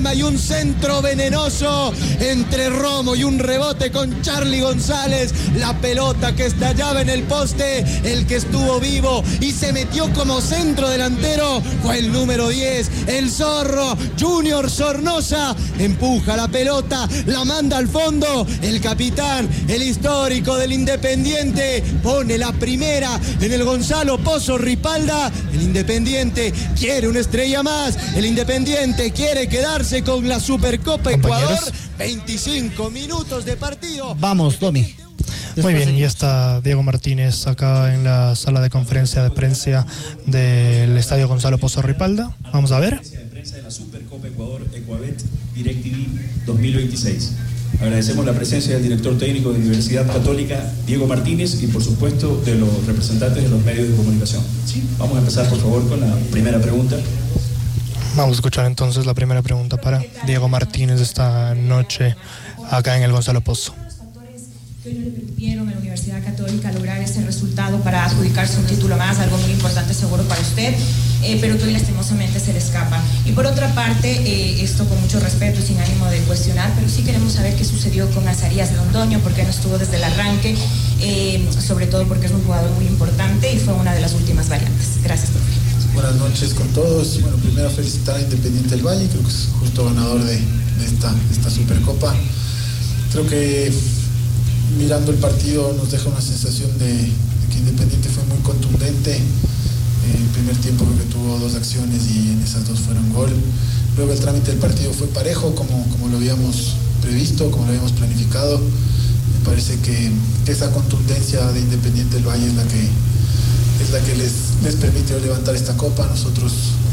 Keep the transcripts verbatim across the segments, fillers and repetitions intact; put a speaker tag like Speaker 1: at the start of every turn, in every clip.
Speaker 1: arma y un centro venenoso entre Romo y un rebote con Charly González. La pelota que estallaba en el poste, el que estuvo vivo y se metió como centro delantero fue el número diez, el Zorro, Junior Sornosa. Empuja la pelota, la manda al fondo. El capitán, el histórico del Independiente, pone la primera en el Gonzalo Pozo Ripalda. El Independiente quiere una estrella más. El Independiente quiere quedarse con la Supercopa Ecuador. veinticinco minutos de partido.
Speaker 2: Vamos, Domi.
Speaker 3: Muy bien, ya está Diego Martínez acá en la sala de conferencia de prensa del Estadio Gonzalo Pozo Ripalda. Vamos a ver.
Speaker 4: De prensa de la Supercopa Ecuador Ecuabet DirecTV dos mil veintiséis. Agradecemos la presencia del director técnico de la Universidad Católica, Diego Martínez, y por supuesto de los representantes de los medios de comunicación. Sí, vamos a empezar por favor con la primera pregunta.
Speaker 3: Vamos a escuchar entonces la primera pregunta para Diego Martínez esta noche acá en el Gonzalo Pozo.
Speaker 5: ¿Qué le permitieron a la Universidad Católica lograr ese resultado para adjudicarse un título más, algo muy importante seguro para usted, eh, pero que hoy lastimosamente se le escapa? Y por otra parte, eh, esto con mucho respeto y sin ánimo de cuestionar, pero sí queremos saber qué sucedió con Azarías Londoño, por qué no estuvo desde el arranque, eh, sobre todo porque es un jugador muy importante y fue una de las últimas variantes. Gracias, profe.
Speaker 6: Buenas noches con todos. Bueno, primero felicitar a Independiente del Valle, creo que es justo ganador de, de, esta, de esta Supercopa. Creo que mirando el partido nos deja una sensación de, de que Independiente fue muy contundente. En el primer tiempo creo que tuvo dos acciones y en esas dos fueron gol. Luego el trámite del partido fue parejo, como, como lo habíamos previsto, como lo habíamos planificado. Me parece que, que esa contundencia de Independiente del Valle es la que, es la que les, les permitió levantar esta copa. Nosotros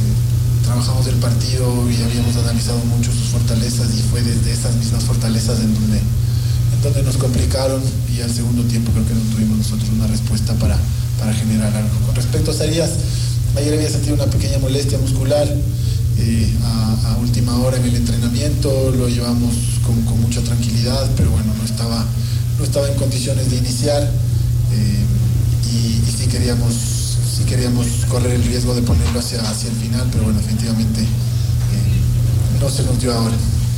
Speaker 6: eh, trabajamos el partido y habíamos analizado mucho sus fortalezas y fue desde esas mismas fortalezas en donde donde nos complicaron y al segundo tiempo creo que no tuvimos nosotros una respuesta para, para generar algo. Con respecto a Azarías, ayer había sentido una pequeña molestia muscular eh, a, a última hora en el entrenamiento, lo llevamos con, con mucha tranquilidad, pero bueno, no estaba, no estaba en condiciones de iniciar eh, y, y sí queríamos, sí queríamos correr el riesgo de ponerlo hacia, hacia el final, pero bueno, efectivamente eh, no se nos dio ahora.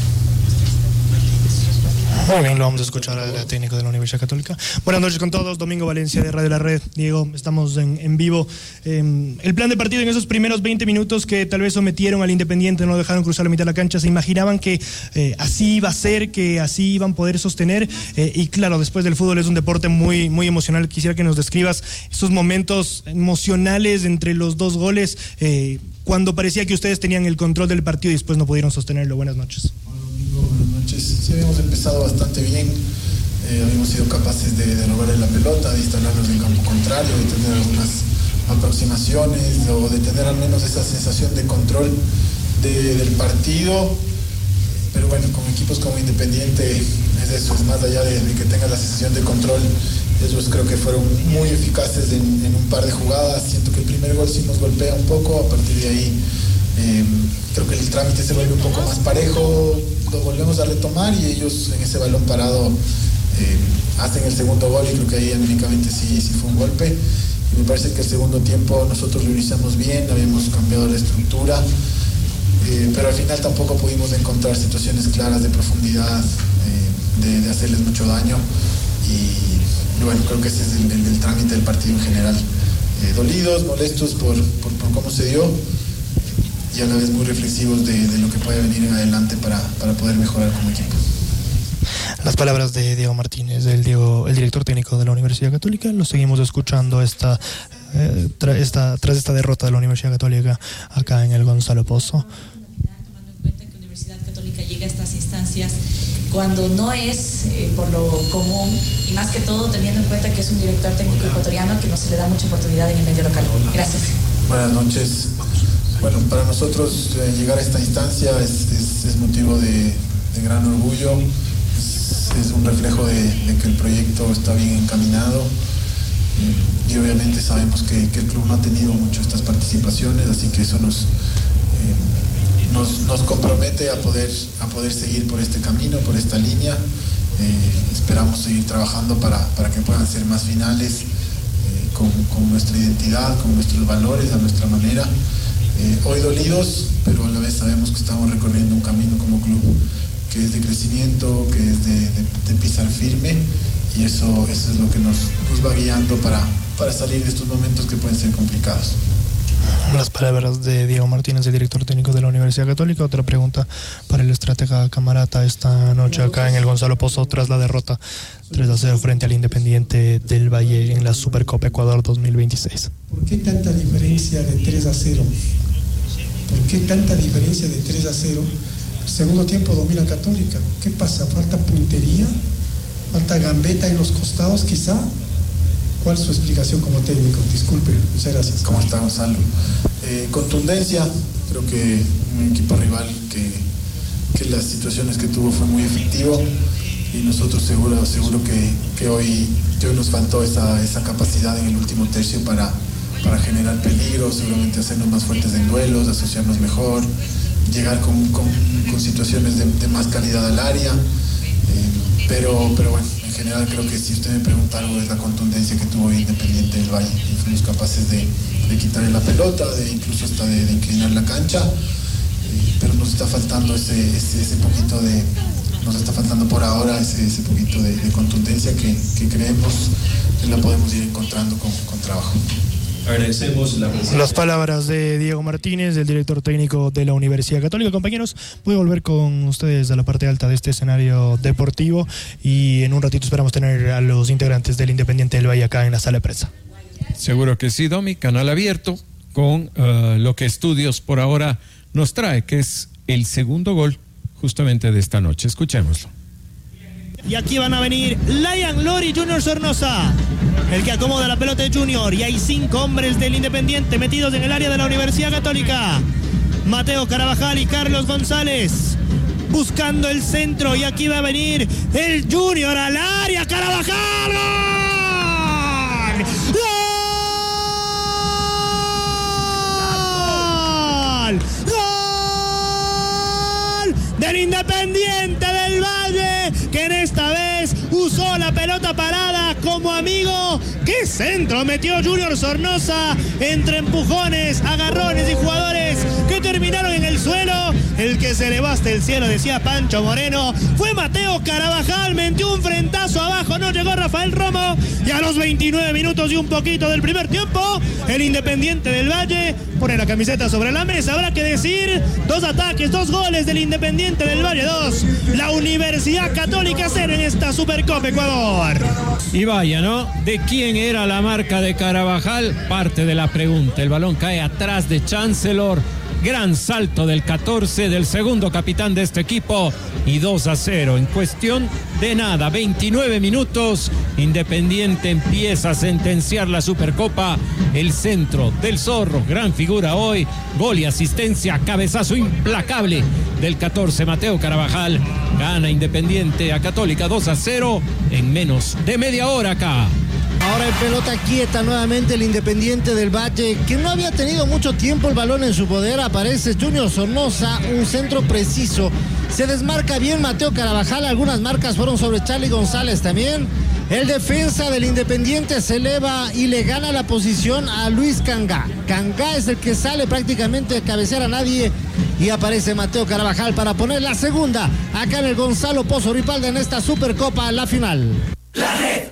Speaker 3: Muy bien, lo vamos a escuchar al técnico de la Universidad Católica. Buenas noches con todos, Domingo Valencia de Radio La Red. Diego, estamos en, en vivo. Eh, el plan de partido en esos primeros veinte minutos que tal vez sometieron al Independiente, no lo dejaron cruzar la mitad de la cancha, ¿se imaginaban que eh, así iba a ser, que así iban a poder sostener? Eh, y claro, después del fútbol es un deporte muy, muy emocional. Quisiera que nos describas esos momentos emocionales entre los dos goles, eh, cuando parecía que ustedes tenían el control del partido y después no pudieron sostenerlo. Buenas noches.
Speaker 6: Buenas noches. Sí, habíamos empezado bastante bien, eh, habíamos sido capaces de, de robarle la pelota, de instalarnos en el campo contrario, de tener algunas aproximaciones o de tener al menos esa sensación de control de, del partido. Pero bueno, con equipos como Independiente es eso, es más allá de, de que tengas la sensación de control. Ellos creo que fueron muy eficaces en, en un par de jugadas. Siento que el primer gol sí nos golpea un poco, a partir de ahí eh, creo que el trámite se vuelve un poco más parejo, lo volvemos a retomar y ellos en ese balón parado eh, hacen el segundo gol y creo que ahí anímicamente sí, sí fue un golpe. Y me parece que el segundo tiempo nosotros lo iniciamos bien, habíamos cambiado la estructura, eh, pero al final tampoco pudimos encontrar situaciones claras de profundidad, eh, de, de hacerles mucho daño y bueno, creo que ese es el, el, el trámite del partido en general. Eh, dolidos, molestos por, por, por cómo se dio y a la vez muy reflexivos de, de lo que puede venir en adelante para, para poder mejorar como equipo.
Speaker 3: Las palabras de Diego Martínez, el, Diego, el director técnico de la Universidad Católica. Lo seguimos escuchando esta, eh, tra, esta, tras esta derrota de la Universidad Católica acá en el Gonzalo Pozo.
Speaker 5: Tomando en cuenta que la Universidad Católica llega a estas instancias cuando no es eh, por lo común y más que todo teniendo en cuenta que es un director técnico ecuatoriano que no se le da mucha oportunidad en el medio local. Gracias.
Speaker 6: Buenas noches. Bueno, para nosotros eh, llegar a esta instancia es, es, es motivo de, de gran orgullo, es, es un reflejo de, de que el proyecto está bien encaminado eh, y obviamente sabemos que, que el club no ha tenido mucho estas participaciones, así que eso nos, eh, nos, nos compromete a poder, a poder seguir por este camino, por esta línea. Eh, esperamos seguir trabajando para, para que puedan ser más finales eh, con, con nuestra identidad, con nuestros valores, a nuestra manera. eh, hoy dolidos, pero a la vez sabemos que estamos recorriendo un camino como club que es de crecimiento, que es de, de, de pisar firme, y eso, eso es lo que nos, nos va guiando para, para salir de estos momentos que pueden ser complicados.
Speaker 3: Las palabras de Diego Martínez, el director técnico de la Universidad Católica. Otra pregunta para el estratega Camarata esta noche acá en el Gonzalo Pozo tras la derrota tres a cero frente al Independiente del Valle en la Supercopa Ecuador dos mil veintiséis.
Speaker 2: ¿Por qué tanta diferencia de tres a cero? ¿Por qué tanta diferencia de tres a cero? El segundo tiempo domina Católica. ¿Qué pasa? ¿Falta puntería? ¿Falta gambeta en los costados quizá? ¿Cuál es su explicación como técnico? Disculpe, muchas gracias.
Speaker 6: ¿Cómo está, Gonzalo? Eh, contundencia, creo que un equipo rival que, que las situaciones que tuvo fue muy efectivo, y nosotros seguro, seguro que, que, hoy, que hoy nos faltó esa, esa capacidad en el último tercio para, para generar peligro, seguramente hacernos más fuertes en duelos, asociarnos mejor, llegar con, con, con situaciones de, de más calidad al área, eh, pero, pero bueno, en general creo que si usted me pregunta algo es la contundencia que tuvo Independiente del Valle, y fuimos capaces de, de quitarle la pelota, de incluso hasta de, de inclinar la cancha, eh, pero nos está faltando ese, ese, ese poquito de, nos está faltando por ahora ese, ese poquito de, de contundencia que, que creemos que la podemos ir encontrando con, con trabajo.
Speaker 4: Agradecemos la presencia.
Speaker 3: Las palabras de Diego Martínez, el director técnico de la Universidad Católica. Compañeros, voy a volver con ustedes a la parte alta de este escenario deportivo, y en un ratito esperamos tener a los integrantes del Independiente del Valle acá en la sala de prensa.
Speaker 7: Seguro que sí, Domi, canal abierto con uh, lo que Estudios por ahora nos trae, que es el segundo gol justamente de esta noche. Escuchémoslo.
Speaker 8: Y aquí van a venir Lion Lori y Junior Sornosa, el que acomoda la pelota de Junior, y hay cinco hombres del Independiente metidos en el área de la Universidad Católica. Mateo Carabajal y Carlos González buscando el centro, y aquí va a venir el Junior al área. Carabajal, ¡gol! ¡Gol! Del Independiente del Valle, que en esta vez usó la pelota parada como amigo. ¡Qué centro metió Junior Sornosa! Entre empujones, agarrones y jugadores que terminaron en el suelo. El que se elevó hasta el cielo, decía Pancho Moreno, fue Mateo Carabajal. Metió un frentazo abajo, no llegó Rafael Romo. Y a los veintinueve minutos y un poquito del primer tiempo, el Independiente del Valle pone la camiseta sobre la mesa. Habrá que decir, dos ataques, dos goles del Independiente del Valle, dos. La Universidad Católica cero en esta Supercopa Ecuador.
Speaker 9: Y vaya, ¿no? ¿De quién era la marca de Carabajal? Parte de la pregunta. El balón cae atrás de Chancellor. Gran salto del catorce, del segundo capitán de este equipo, y dos a cero en cuestión de nada. veintinueve minutos, Independiente empieza a sentenciar la Supercopa. El centro del Zorro, gran figura hoy, gol y asistencia, cabezazo implacable del catorce, Mateo Carabajal. Gana Independiente a Católica dos a cero en menos de media hora acá.
Speaker 10: Ahora en pelota quieta nuevamente el Independiente del Valle, que no había tenido mucho tiempo el balón en su poder. Aparece Junior Sornosa, un centro preciso. Se desmarca bien Mateo Carabajal, algunas marcas fueron sobre Charly González también. El defensa del Independiente se eleva y le gana la posición a Luis Cangá. Cangá es el que sale prácticamente de cabecear a nadie, y aparece Mateo Carabajal para poner la segunda acá en el Gonzalo Pozo Ripalda en esta Supercopa, la final.
Speaker 7: La red.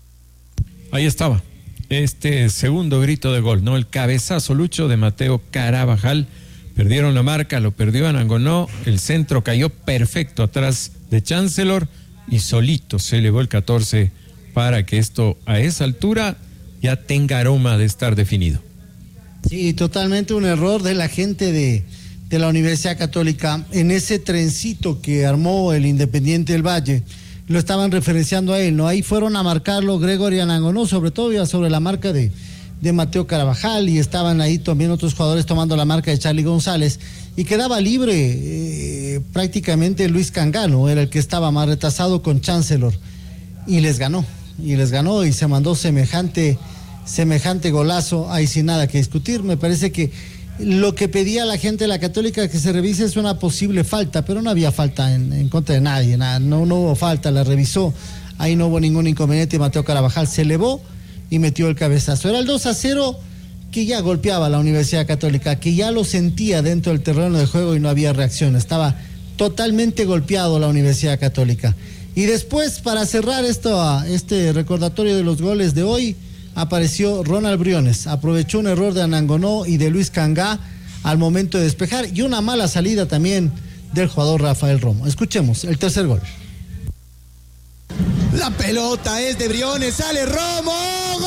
Speaker 7: Ahí estaba, este segundo grito de gol, ¿no? El cabezazo, Lucho, de Mateo Carabajal. Perdieron la marca, lo perdió Anangonó, el centro cayó perfecto atrás de Chancellor, y solito se elevó el catorce para que esto a esa altura ya tenga aroma de estar definido.
Speaker 10: Sí, totalmente un error de la gente de, de la Universidad Católica en ese trencito que armó el Independiente del Valle. Lo estaban referenciando a él, ¿no? Ahí fueron a marcarlo Gregory Anangonó, sobre todo iba sobre la marca de, de Mateo Carabajal, y estaban ahí también otros jugadores tomando la marca de Charly González, y quedaba libre eh, prácticamente Luis Cangano, era el que estaba más retrasado con Chancellor, y les ganó, y les ganó, y se mandó semejante, semejante golazo. Ahí sin nada que discutir. Me parece que lo que pedía la gente de la Católica que se revise es una posible falta, pero no había falta en, en contra de nadie, nada, no, no hubo falta, la revisó, ahí no hubo ningún inconveniente. Mateo Carabajal se elevó y metió el cabezazo. Era el dos a cero, que ya golpeaba a la Universidad Católica, que ya lo sentía dentro del terreno de juego y no había reacción. Estaba totalmente golpeado la Universidad Católica. Y después, para cerrar esto, este recordatorio de los goles de hoy, apareció Ronald Briones. Aprovechó un error de Anangonó y de Luis Cangá al momento de despejar, y una mala salida también del jugador Rafael Romo. Escuchemos el tercer gol.
Speaker 1: La pelota es de Briones, sale Romo, ¡gol!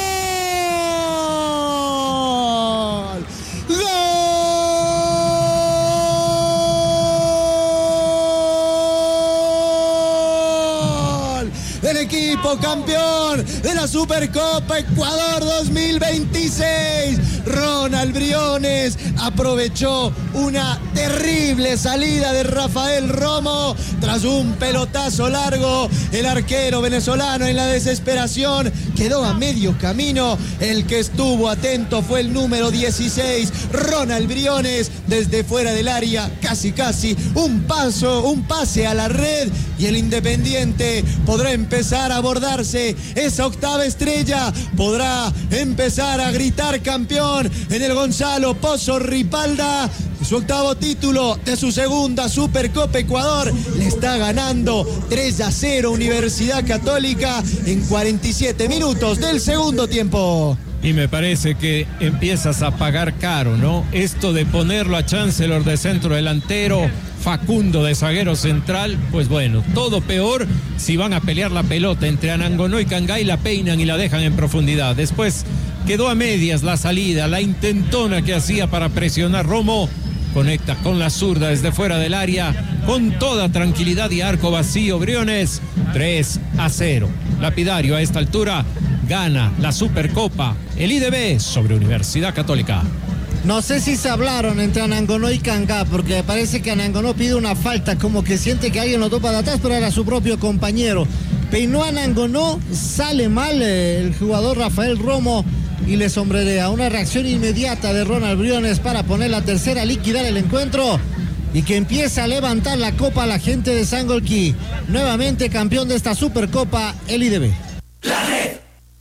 Speaker 1: ¡Gol! El equipo campeón de la Supercopa Ecuador dos mil veintiséis. Ronald Briones aprovechó una terrible salida de Rafael Romo tras un pelotazo largo. El arquero venezolano, en la desesperación, quedó a medio camino. El que estuvo atento fue el número dieciséis, Ronald Briones, desde fuera del área, casi casi un paso, un pase a la red, y el Independiente podrá empezar a abordarse esa octava estrella, podrá empezar a gritar campeón en el Gonzalo Pozo Ripalda. Su octavo título de su segunda Supercopa Ecuador le está ganando tres a cero Universidad Católica en cuarenta y siete minutos del segundo tiempo.
Speaker 9: Y me parece que empiezas a pagar caro, ¿no? Esto de ponerlo a Chancellor de centro delantero, Facundo de zaguero central, pues bueno, todo peor si van a pelear la pelota entre Anangonó y Cangá y la peinan y la dejan en profundidad. Después quedó a medias la salida, la intentona que hacía para presionar Romo. Conecta con la zurda desde fuera del área, con toda tranquilidad y arco vacío. Briones, tres a cero. Lapidario a esta altura gana la Supercopa, el I D B sobre Universidad Católica.
Speaker 10: No sé si se hablaron entre Anangonó y Cangá, porque parece que Anangonó pide una falta, como que siente que alguien lo topa de atrás, pero era su propio compañero. Peinó a Anangonó, sale mal eh, el jugador Rafael Romo y le sombrerea. Una reacción inmediata de Ronald Briones para poner la tercera, liquidar el encuentro, y que empieza a levantar la copa a la gente de Sangolquí. Nuevamente campeón de esta Supercopa, el I D B.
Speaker 7: La red.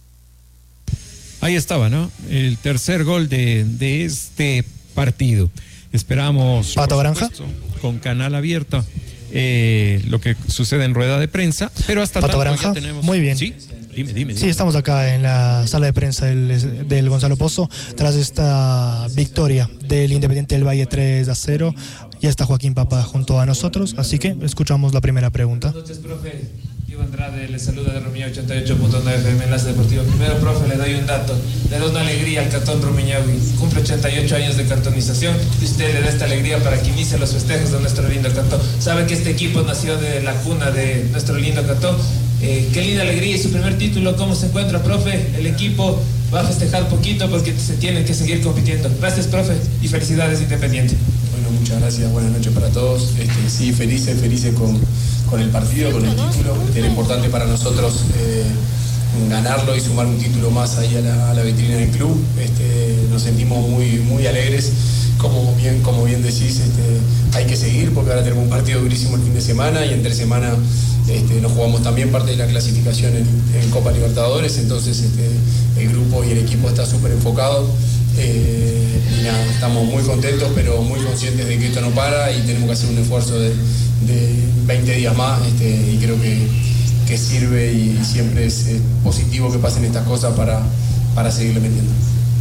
Speaker 7: Ahí estaba, ¿no? El tercer gol de, de este partido. Esperamos,
Speaker 3: Pato Granja,
Speaker 7: con canal abierto, eh, lo que sucede en rueda de prensa, pero hasta
Speaker 3: Pato
Speaker 7: tanto
Speaker 3: Granja,
Speaker 7: ya tenemos...
Speaker 3: muy bien.
Speaker 7: ¿Sí? Dime, dime, dime.
Speaker 3: Sí, estamos acá en la sala de prensa del, del Gonzalo Pozo tras esta victoria del Independiente del Valle tres a cero. Ya está Joaquín Papa junto a nosotros, así que escuchamos la primera pregunta.
Speaker 11: Buenas noches, profe. Diego Andrade, le saluda de Rumiñahui ochenta y ocho punto nueve F M, Enlace Deportivo. Primero, profe, le doy un dato. Le da una alegría al Cantón Rumiñahui. Cumple ochenta y ocho años de cantonización y usted le da esta alegría para que inicie los festejos de nuestro lindo cantón. Sabe que este equipo nació de la cuna de nuestro lindo cantón. Eh, qué linda alegría y su primer título. ¿Cómo se encuentra, profe? El equipo va a festejar poquito porque se tiene que seguir compitiendo. Gracias, profe, y felicidades, Independiente.
Speaker 4: Bueno, muchas gracias, buenas noches para todos. Este, sí, felices, felices con, con el partido, con el título. Era importante para nosotros eh, ganarlo y sumar un título más ahí a la, a la vitrina del club. Este, nos sentimos muy, muy alegres. Como bien, como bien decís, este, hay que seguir porque ahora tenemos un partido durísimo el fin de semana y entre semana este, nos jugamos también parte de la clasificación en, en Copa Libertadores. Entonces este, el grupo y el equipo está súper enfocado. Eh, y nada, estamos muy contentos, pero muy conscientes de que esto no para y tenemos que hacer un esfuerzo de, de veinte días más, este, y creo que, que sirve y siempre es eh, positivo que pasen estas cosas para, para seguirle metiendo.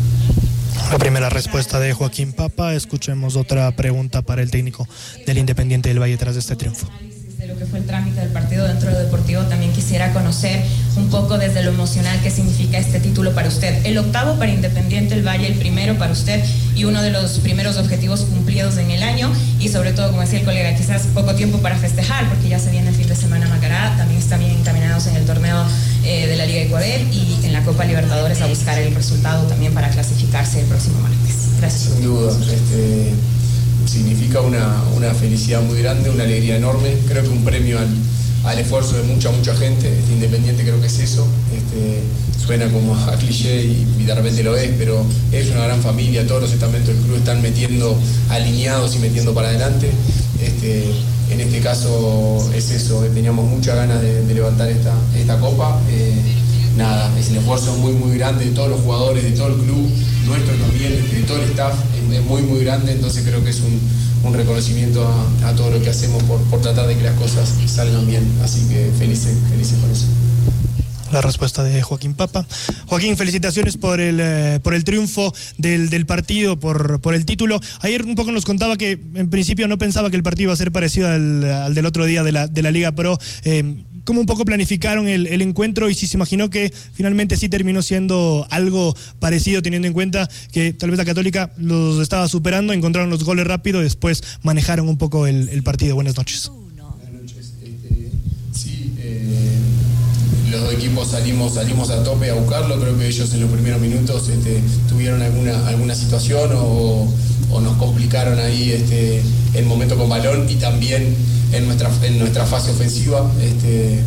Speaker 3: La primera respuesta de Joaquín Papa. Escuchemos otra pregunta para el técnico del Independiente del Valle tras este triunfo.
Speaker 5: De lo que fue el trámite del partido dentro de lo deportivo, también quisiera conocer un poco desde lo emocional qué significa este título para usted. El octavo para Independiente del Valle, el primero para usted y uno de los primeros objetivos cumplidos en el año, y sobre todo, como decía el colega, quizás poco tiempo para festejar porque ya se viene el fin de semana Macará. También están bien encaminados en el torneo eh, de la Liga Ecuador y en la Copa Libertadores a buscar el resultado también para clasificarse el próximo martes. Gracias.
Speaker 4: Sin duda, este, significa una, una felicidad muy grande, una alegría enorme. Creo que un premio al, al esfuerzo de mucha, mucha gente. Este, Independiente creo que es eso. Este, suena como a cliché y, y de repente lo es, pero es una gran familia. Todos los estamentos del club están metiendo, alineados y metiendo para adelante. Este, en este caso es eso. Teníamos muchas ganas de, de levantar esta, esta copa. Eh,
Speaker 12: nada, es el esfuerzo muy muy grande de todos los jugadores, de todo el club, nuestro también, de todo el staff, es, es muy muy grande, entonces creo que es un, un reconocimiento a, a todo lo que hacemos por, por tratar de que las cosas salgan bien, así que felices, felices por eso.
Speaker 3: La respuesta de Joaquín Papa. Joaquín, felicitaciones por el, eh, por el triunfo del, del partido, por, por el título. Ayer un poco nos contaba que en principio no pensaba que el partido iba a ser parecido al, al del otro día de la, de la Liga Pro. Eh, ¿Cómo un poco planificaron el, el encuentro y si se imaginó que finalmente sí terminó siendo algo parecido, teniendo en cuenta que tal vez la Católica los estaba superando, encontraron los goles rápido y después manejaron un poco el, el partido? Buenas noches.
Speaker 12: Buenas noches. Este, sí, eh... los dos equipos salimos salimos a tope a buscarlo, creo que ellos en los primeros minutos este, tuvieron alguna alguna situación o, o nos complicaron ahí este, el momento con balón y también en nuestra, en nuestra fase ofensiva. Este,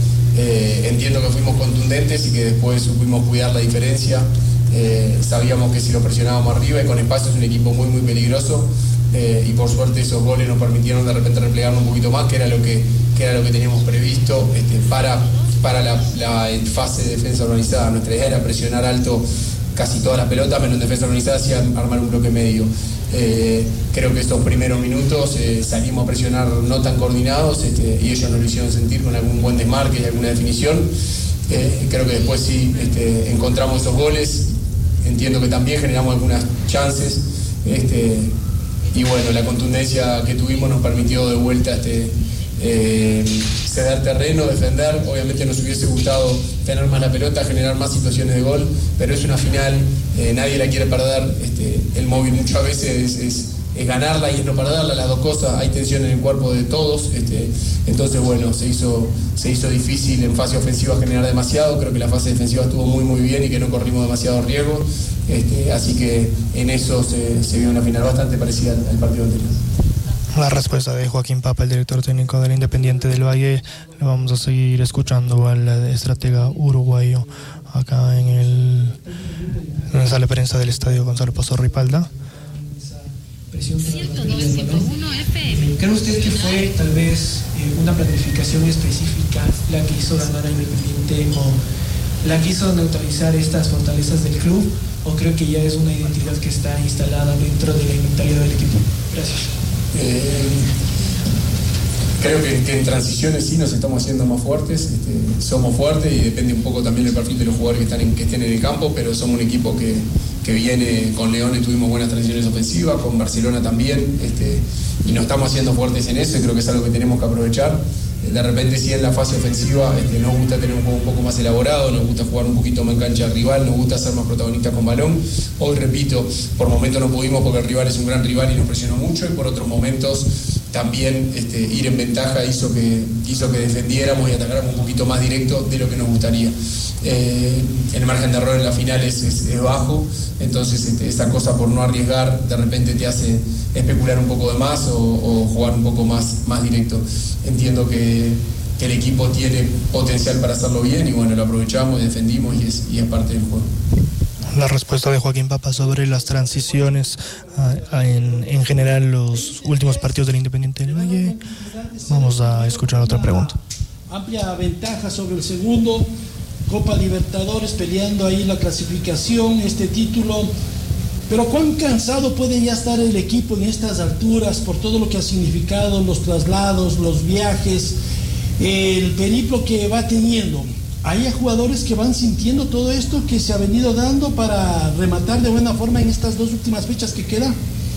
Speaker 12: eh, entiendo que fuimos contundentes y que después supimos cuidar la diferencia. Eh, sabíamos que si lo presionábamos arriba y con espacio es un equipo muy muy peligroso. Eh, y por suerte esos goles nos permitieron de repente replegarnos un poquito más, que era lo que, que, era lo que teníamos previsto este, para, para la, la fase de defensa organizada. Nuestra idea era presionar alto casi todas las pelotas, menos en defensa organizada, y armar un bloque medio. Eh, creo que estos primeros minutos eh, salimos a presionar no tan coordinados este, y ellos nos lo hicieron sentir con algún buen desmarque y alguna definición. Eh, creo que después sí este, encontramos esos goles, entiendo que también generamos algunas chances. Este, Y bueno, la contundencia que tuvimos nos permitió de vuelta este, eh, ceder terreno, defender. Obviamente nos hubiese gustado tener más la pelota, generar más situaciones de gol, pero es una final, eh, nadie la quiere perder. Este, el móvil muchas veces es, es, es ganarla y es no perderla, las dos cosas. Hay tensión en el cuerpo de todos. Este, entonces, bueno, se hizo, se hizo difícil en fase ofensiva generar demasiado. Creo que la fase defensiva estuvo muy, muy bien y que no corrimos demasiado riesgo. Este, así que en eso se, se vio una final bastante parecida al, al partido anterior.
Speaker 3: La respuesta de Joaquín Papa, el director técnico del Independiente del Valle. Le vamos a seguir escuchando al estratega uruguayo acá en el en la sala de prensa del estadio Gonzalo Pozo Ripalda.
Speaker 13: ciento dos punto uno F M. ¿Cree usted que fue tal vez eh, una planificación específica la que hizo ganar a Independiente o la que hizo neutralizar estas fortalezas del club? ¿O creo que ya es una identidad que está instalada dentro de la mentalidad del equipo? Gracias.
Speaker 12: Eh, creo que, que en transiciones sí nos estamos haciendo más fuertes, este, somos fuertes y depende un poco también del perfil de los jugadores que, están en, que estén en el campo, pero somos un equipo que, que viene con León y tuvimos buenas transiciones ofensivas, con Barcelona también, este, y nos estamos haciendo fuertes en eso y creo que es algo que tenemos que aprovechar. De repente sí en la fase ofensiva este, nos gusta tener un juego un poco más elaborado, nos gusta jugar un poquito más en cancha rival, nos gusta ser más protagonistas con balón. Hoy, repito, por momentos no pudimos porque el rival es un gran rival y nos presionó mucho, y por otros momentos también este, ir en ventaja hizo que, hizo que defendiéramos y atacáramos un poquito más directo de lo que nos gustaría. Eh, el margen de error en la final es, es, es bajo, entonces este, esa cosa por no arriesgar de repente te hace especular un poco de más o, o jugar un poco más, más directo. Entiendo que, que el equipo tiene potencial para hacerlo bien y bueno, lo aprovechamos y defendimos y es, y es parte del juego.
Speaker 3: La respuesta de Joaquín Papa sobre las transiciones uh, en, en general los últimos partidos del Independiente del Valle. Vamos a escuchar otra pregunta.
Speaker 14: Amplia ventaja sobre el segundo, Copa Libertadores peleando ahí la clasificación, este título. Pero ¿cuán cansado puede ya estar el equipo en estas alturas por todo lo que ha significado los traslados, los viajes, el periplo que va teniendo? ¿Hay jugadores que van sintiendo todo esto que se ha venido dando para rematar de buena forma en estas dos últimas fechas que quedan?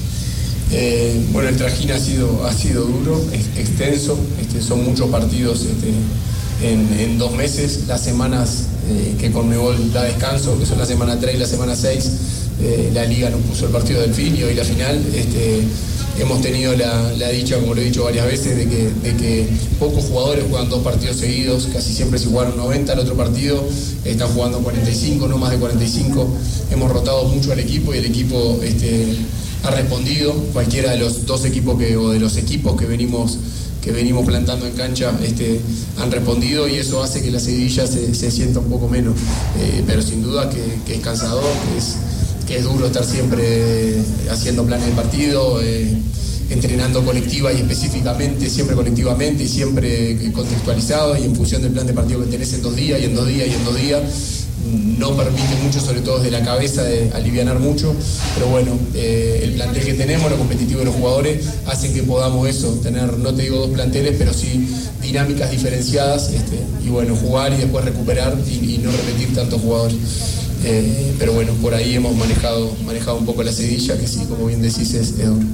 Speaker 12: Eh, bueno, el trajín ha sido, ha sido duro, es, extenso, este, son muchos partidos este, en, en dos meses. Las semanas eh, que Conmebol da descanso, que son la semana tres y la semana seis, eh, la Liga nos puso el partido del fin y hoy la final. Este, hemos tenido la, la dicha, como lo he dicho varias veces, de que, de que pocos jugadores juegan dos partidos seguidos, casi siempre si jugaron noventa, el otro partido están jugando cuarenta y cinco, no más de cuarenta y cinco. Hemos rotado mucho al equipo y el equipo este, ha respondido. Cualquiera de los dos equipos que, o de los equipos que venimos que venimos plantando en cancha este, han respondido y eso hace que la seguidilla se, se sienta un poco menos. Eh, pero sin duda que, que es cansador, que es, que es duro estar siempre haciendo planes de partido. Eh, entrenando colectiva y específicamente, siempre colectivamente y siempre contextualizado y en función del plan de partido que tenés en dos días y en dos días y en dos días. No permite mucho, sobre todo desde la cabeza, de alivianar mucho, pero bueno, eh, el plantel que tenemos, lo competitivo de los jugadores, hacen que podamos eso, tener, no te digo dos planteles, pero sí dinámicas diferenciadas, este, y bueno, jugar y después recuperar y, y no repetir tantos jugadores. Eh, pero bueno, por ahí hemos manejado, manejado un poco la sedilla, que sí, como bien decís, es, es duro.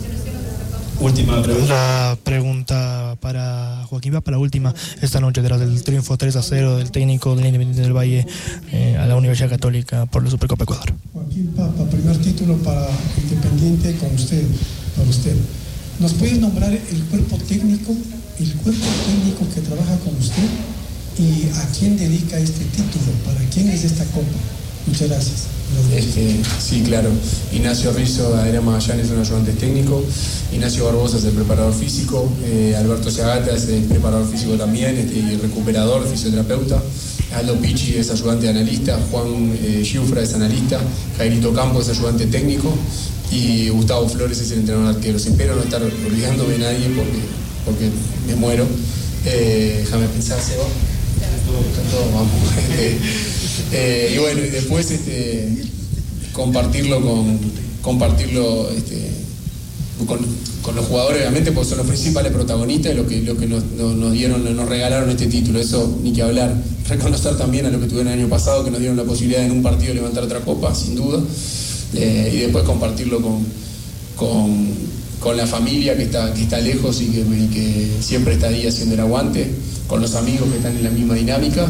Speaker 3: Última pregunta. La pregunta para Joaquín Papa, la última, esta noche tras el triunfo tres a cero del técnico del Independiente del Valle eh, a la Universidad Católica por la Supercopa Ecuador.
Speaker 2: Joaquín Papa, primer título para Independiente con usted, para usted. ¿Nos puede nombrar el cuerpo técnico, el cuerpo técnico que trabaja con usted y a quién dedica este título? ¿Para quién es esta copa? Muchas gracias.
Speaker 12: Este, sí, claro. Ignacio Rizzo, Adrián Magallanes, son ayudantes técnicos. Ignacio Barbosa es el preparador físico. Eh, Alberto Seagata es el preparador físico también, este, y recuperador, fisioterapeuta. Aldo Pichi es ayudante analista. Juan eh, Giufra es analista. Jairito Campos es ayudante técnico. Y Gustavo Flores es el entrenador de arqueros. Espero no estar olvidándome de nadie porque, porque me muero. Eh, déjame pensar, Seba. Todo, vamos. Eh, y bueno, y después este, compartirlo con compartirlo este, con, con los jugadores, obviamente, porque son los principales protagonistas y los que, lo que nos, nos, nos dieron, nos regalaron este título. Eso ni que hablar. Reconocer también a lo que tuvieron el año pasado, que nos dieron la posibilidad en un partido de levantar otra copa, sin duda. Eh, y después compartirlo con, con, con la familia que está, que está lejos y que, y que siempre está ahí haciendo el aguante, con los amigos que están en la misma dinámica.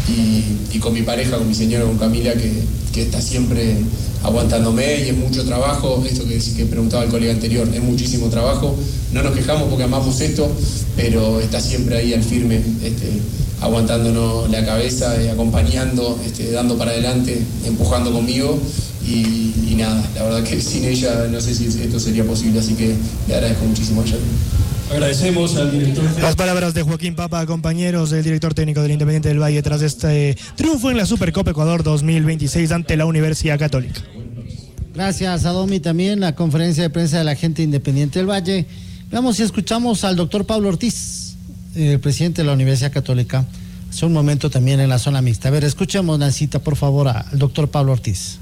Speaker 12: Y, y con mi pareja, con mi señora, con Camila, que, que está siempre aguantándome, y es mucho trabajo. Esto que, que preguntaba el colega anterior, es muchísimo trabajo. No nos quejamos porque amamos esto, pero está siempre ahí al firme, este, aguantándonos la cabeza, eh, acompañando, este, dando para adelante, empujando conmigo. Y, y nada, la verdad que sin ella no sé si esto sería posible, así que le agradezco muchísimo a ella.
Speaker 4: Agradecemos al director.
Speaker 3: Las palabras de Joaquín Papa, compañeros, del director técnico del Independiente del Valle tras este triunfo en la Supercopa Ecuador dos mil veintiséis ante la Universidad Católica.
Speaker 10: Gracias a Domi, también la conferencia de prensa de la gente Independiente del Valle. Veamos si escuchamos al doctor Pablo Ortiz, el presidente de la Universidad Católica, hace un momento también en la zona mixta. A ver, escuchemos, Nancita, por favor, al doctor Pablo Ortiz.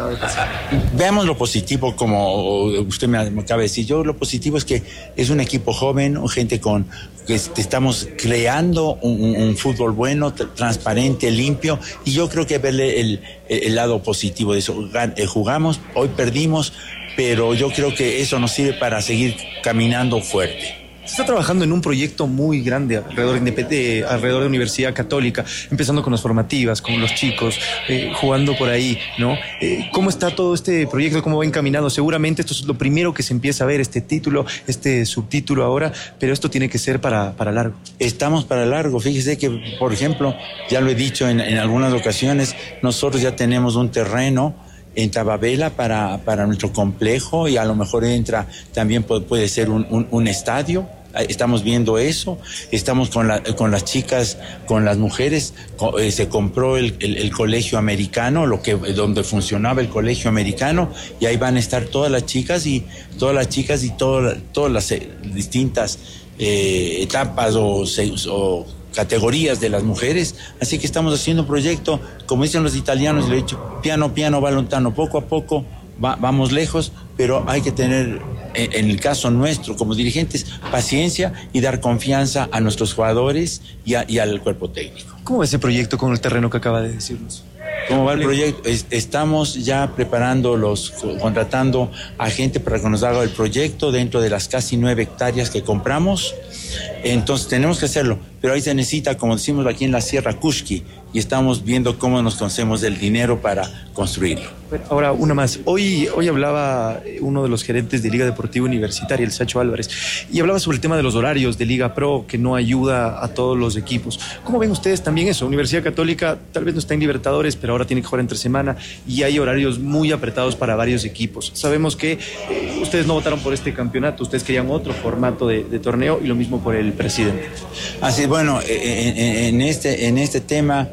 Speaker 15: Veamos lo positivo, como usted me acaba de decir. Yo lo positivo es que es un equipo joven, gente con que estamos creando un, un, un fútbol bueno, transparente, limpio, y yo creo que verle el, el lado positivo de eso. Jugamos, hoy perdimos, pero yo creo que eso nos sirve para seguir caminando fuerte.
Speaker 16: Se está trabajando en un proyecto muy grande alrededor de, alrededor de Universidad Católica, empezando con las formativas, con los chicos, eh, jugando por ahí, ¿no? Eh, ¿Cómo está todo este proyecto? ¿Cómo va encaminado? Seguramente esto es lo primero que se empieza a ver, este título, este subtítulo ahora, pero esto tiene que ser para, para largo.
Speaker 15: Estamos para largo. Fíjese que, por ejemplo, ya lo he dicho en, en algunas ocasiones, nosotros ya tenemos un terreno en Tababela para, para nuestro complejo, y a lo mejor entra también puede, puede ser un, un, un estadio. Estamos viendo eso, estamos con, la, con las chicas, con las mujeres, con, eh, se compró el, el, el colegio americano, lo que, donde funcionaba el colegio americano, y ahí van a estar todas las chicas y todas las chicas y todas, todas las eh, distintas eh, etapas o, o categorías de las mujeres. Así que estamos haciendo un proyecto, como dicen los italianos, lo he dicho, piano, piano, va lontano, poco a poco va, vamos lejos, pero hay que tener, en el caso nuestro como dirigentes, paciencia y dar confianza a nuestros jugadores y, a, y al cuerpo técnico.
Speaker 16: ¿Cómo va ese proyecto con el terreno que acaba de decirnos?
Speaker 15: ¿Cómo va el proyecto? Estamos ya preparando, los, contratando a gente para que nos haga el proyecto dentro de las casi nueve hectáreas que compramos. Entonces tenemos que hacerlo, pero ahí se necesita, como decimos aquí en la Sierra, Kushki, y estamos viendo cómo nos conseguimos el dinero para construirlo.
Speaker 16: Ahora, una más. Hoy, hoy hablaba uno de los gerentes de Liga Deportiva Universitaria, el Sacho Álvarez, y hablaba sobre el tema de los horarios de Liga Pro, que no ayuda a todos los equipos. ¿Cómo ven ustedes también eso? Universidad Católica tal vez no está en Libertadores, pero ahora tiene que jugar entre semana, y hay horarios muy apretados para varios equipos. Sabemos que eh, ustedes no votaron por este campeonato, ustedes querían otro formato de, de torneo, y lo mismo por el presidente.
Speaker 15: Así, bueno, en, en, este, en este tema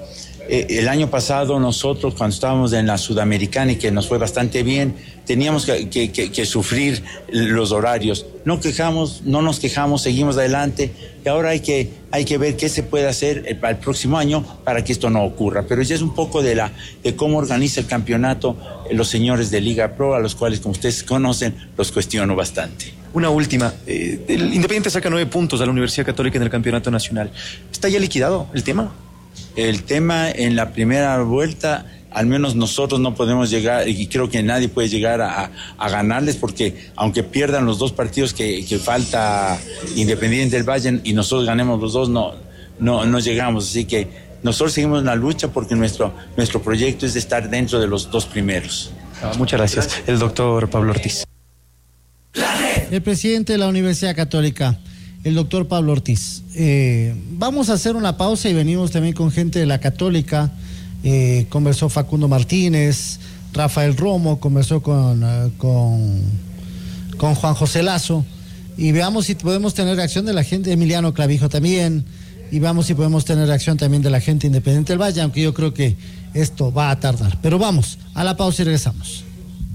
Speaker 15: Eh, el año pasado nosotros, cuando estábamos en la Sudamericana y que nos fue bastante bien, teníamos que, que, que, que sufrir los horarios. No quejamos, no nos quejamos, seguimos adelante y ahora hay que, hay que ver qué se puede hacer el, el próximo año para que esto no ocurra. Pero ya es un poco de, la, de cómo organiza el campeonato eh, los señores de Liga Pro, a los cuales, como ustedes conocen, los cuestiono bastante.
Speaker 16: Una última. Eh, el Independiente saca nueve puntos a la Universidad Católica en el campeonato nacional. ¿Está ya liquidado el tema?
Speaker 15: El tema en la primera vuelta, al menos nosotros no podemos llegar, y creo que nadie puede llegar a, a ganarles, porque aunque pierdan los dos partidos que, que falta Independiente del Valle y nosotros ganemos los dos, no, no, no llegamos. Así que nosotros seguimos en la lucha porque nuestro, nuestro proyecto es de estar dentro de los dos primeros.
Speaker 16: Ah, muchas gracias. El doctor Pablo Ortiz.
Speaker 10: El presidente de la Universidad Católica, el doctor Pablo Ortiz. Eh, vamos a hacer una pausa y venimos también con gente de la Católica. Eh, conversó Facundo Martínez, Rafael Romo, conversó con, uh, con, con Juan José Lazo. Y veamos si podemos tener reacción de la gente, Emiliano Clavijo también. Y veamos si podemos tener reacción también de la gente Independiente del Valle, aunque yo creo que esto va a tardar. Pero vamos a la pausa y regresamos.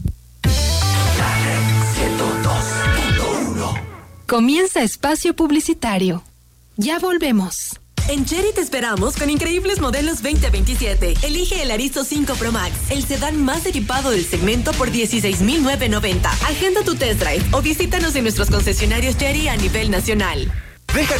Speaker 17: Comienza espacio publicitario. Ya volvemos.
Speaker 18: En Chery te esperamos con increíbles modelos veinte veintisiete. Elige el Arizo cinco Pro Max, el sedán más equipado del segmento por dieciséis mil novecientos noventa. Agenda tu test drive o visítanos en nuestros concesionarios Chery a nivel nacional.
Speaker 19: Deja